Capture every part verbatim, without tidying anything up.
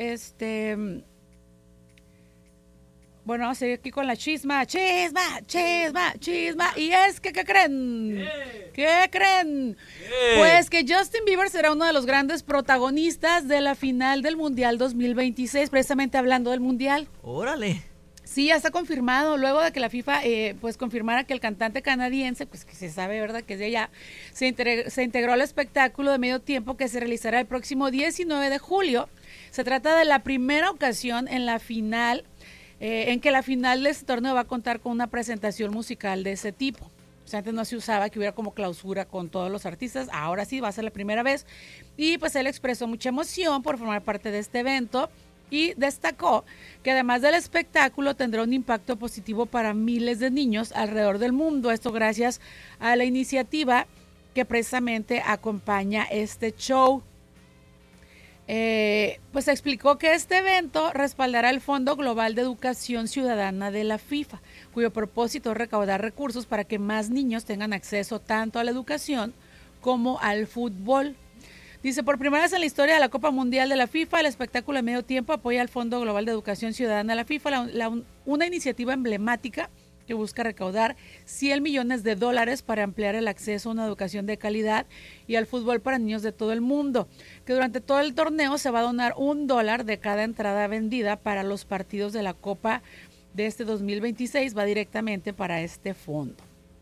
este... Bueno, vamos a seguir aquí con la chisma, chisma, chisma, chisma. Y es que, ¿qué creen? ¿Qué, ¿Qué creen? ¿Qué? Pues que Justin Bieber será uno de los grandes protagonistas de la final del Mundial dos mil veintiséis, precisamente hablando del Mundial. ¡Órale! Sí, ya está confirmado, luego de que la FIFA eh, pues confirmara que el cantante canadiense, pues que se sabe, ¿verdad?, que es de allá, se, integr- se integró al espectáculo de medio tiempo que se realizará el próximo diecinueve de julio. Se trata de la primera ocasión en la final, eh, en que la final de este torneo va a contar con una presentación musical de ese tipo. O sea, antes no se usaba que hubiera como clausura con todos los artistas, ahora sí va a ser la primera vez. Y pues él expresó mucha emoción por formar parte de este evento. Y destacó que además del espectáculo tendrá un impacto positivo para miles de niños alrededor del mundo. Esto gracias a la iniciativa que precisamente acompaña este show. Eh, pues explicó que este evento respaldará el Fondo Global de Educación Ciudadana de la FIFA, cuyo propósito es recaudar recursos para que más niños tengan acceso tanto a la educación como al fútbol. Dice, por primera vez en la historia de la Copa Mundial de la FIFA, el espectáculo de medio tiempo apoya al Fondo Global de Educación Ciudadana de la FIFA, la, la, una iniciativa emblemática que busca recaudar cien millones de dólares para ampliar el acceso a una educación de calidad y al fútbol para niños de todo el mundo. Que durante todo el torneo se va a donar un dólar de cada entrada vendida para los partidos de la Copa de este dos mil veintiséis, va directamente para este fondo.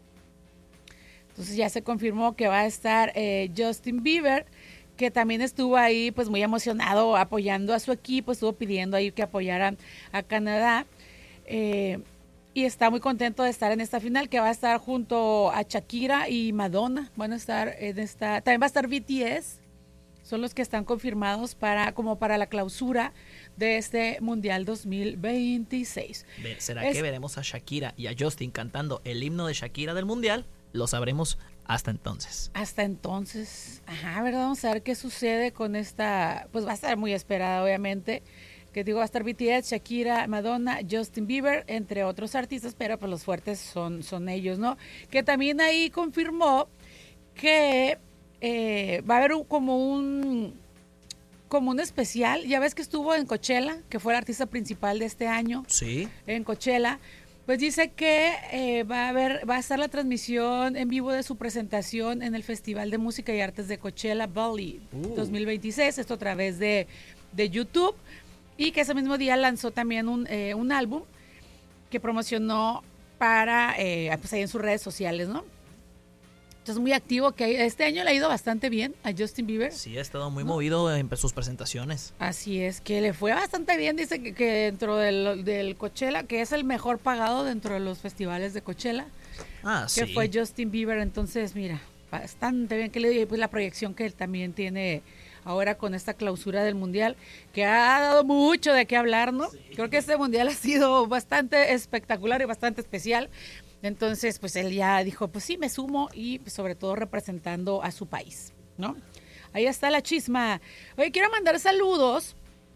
Entonces ya se confirmó que va a estar eh, Justin Bieber, que también estuvo ahí pues muy emocionado apoyando a su equipo, estuvo pidiendo ahí que apoyaran a Canadá eh, y está muy contento de estar en esta final, que va a estar junto a Shakira y Madonna, van a estar en esta, también va a estar B T S, son los que están confirmados para como para la clausura de este Mundial dos mil veintiséis. ¿Será es, que veremos a Shakira y a Justin cantando el himno de Shakira del Mundial? Lo sabremos hasta entonces. Hasta entonces, ajá, ¿verdad? Vamos a ver qué sucede con esta, pues va a estar muy esperada, obviamente, que digo, va a estar B T S, Shakira, Madonna, Justin Bieber, entre otros artistas, pero pues los fuertes son, son ellos, ¿no? Que también ahí confirmó que eh, va a haber un, como un como un especial, ya ves que estuvo en Coachella, que fue el artista principal de este año. Sí. En Coachella. Pues dice que eh, va a haber, va a estar la transmisión en vivo de su presentación en el Festival de Música y Artes de Coachella Valley uh. dos mil veintiséis, esto a través de, de YouTube, y que ese mismo día lanzó también un, eh, un álbum que promocionó para, eh, pues ahí en sus redes sociales, ¿no? Entonces muy activo, que este año le ha ido bastante bien a Justin Bieber. Sí, ha estado muy ¿no? movido en sus presentaciones. Así es, que le fue bastante bien, dice que, que dentro del, del Coachella, que es el mejor pagado dentro de los festivales de Coachella, ah, que sí. fue Justin Bieber. Entonces, mira, bastante bien, que le dio pues la proyección que él también tiene ahora con esta clausura del Mundial, que ha dado mucho de qué hablar, ¿no? Sí. Creo que este Mundial ha sido bastante espectacular y bastante especial. Entonces, pues él ya dijo, pues sí, me sumo y pues, sobre todo representando a su país, ¿no? Ahí está la chisma. Oye, quiero mandar saludos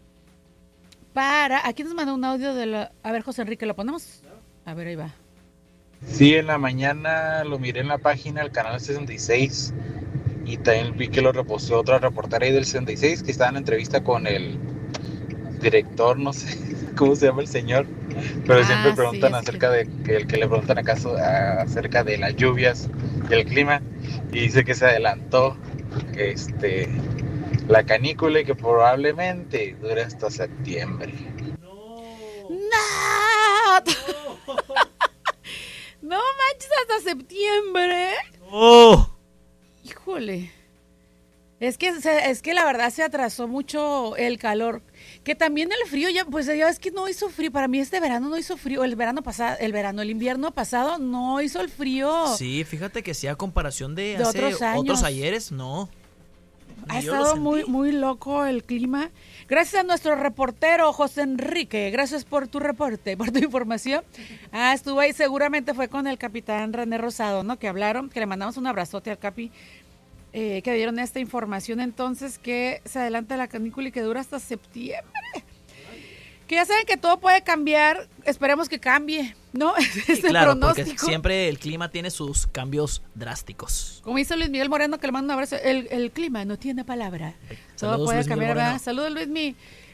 para... Aquí nos mandó un audio de la... A ver, José Enrique, ¿lo ponemos? A ver, ahí va. Sí, en la mañana lo miré en la página del canal sesenta y seis y también vi que lo reposteó otra reportera ahí del sesenta y seis que estaba en entrevista con el director, no sé cómo se llama el señor, pero ah, siempre preguntan sí, acerca que... de que el que le preguntan acaso acerca de las lluvias y el clima, y dice que se adelantó este la canícula y que probablemente dure hasta septiembre. No, no, no manches, hasta septiembre. No. Híjole. Es que es que la verdad se atrasó mucho el calor, que también el frío ya pues ya es que no hizo frío, para mí este verano no hizo frío, el verano pasado, el verano, el invierno pasado no hizo el frío. Sí, fíjate que sí, a comparación de, de hace otros, años. otros ayeres, no. Ha estado muy muy loco el clima. Gracias a nuestro reportero José Enrique, gracias por tu reporte, por tu información. Ah, estuvo ahí, seguramente fue con el capitán René Rosado, ¿no? Que hablaron, que le mandamos un abrazote al capi. Eh, que dieron esta información entonces, que se adelanta la canícula y que dura hasta septiembre. Que ya saben que todo puede cambiar, esperemos que cambie, ¿no? Sí, este claro, pronóstico. Porque siempre el clima tiene sus cambios drásticos. Como dice Luis Miguel Moreno, que le mando un abrazo, el, el clima no tiene palabra. Saludos, todo puede Luis cambiar, Miguel ¿verdad? Saludos, Luis Miguel.